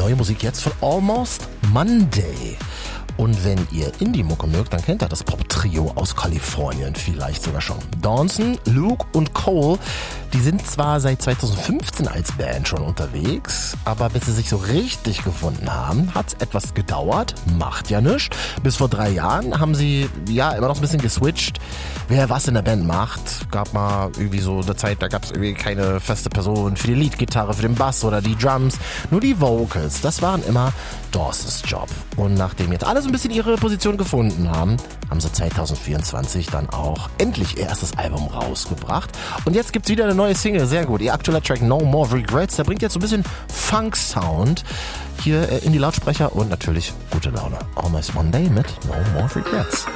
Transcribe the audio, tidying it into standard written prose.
neue Musik jetzt von Almost Monday. Und wenn ihr Indie-Mucke mögt, dann kennt ihr das Pop-Trio aus Kalifornien vielleicht sogar schon. Dawson, Luke und Cole, die sind zwar seit 2015 als Band schon unterwegs, aber bis sie sich so richtig gefunden haben, hat's etwas gedauert, macht ja nichts. Bis vor 3 Jahren haben sie ja immer noch ein bisschen geswitcht, wer was in der Band macht. Gab mal irgendwie so eine Zeit, da gab's irgendwie keine feste Person für die Leadgitarre, für den Bass oder die Drums, nur die Vocals. Das waren immer Dawsons Job. Und nachdem jetzt alle so ein bisschen ihre Position gefunden haben, haben sie 2024 dann auch endlich ihr erstes Album rausgebracht. Und jetzt gibt's wieder eine neue Single, sehr gut. Ihr aktueller Track No More Regrets, der bringt jetzt so ein bisschen Funk-Sound hier in die Lautsprecher und natürlich gute Laune. Almost Monday mit No More Regrets.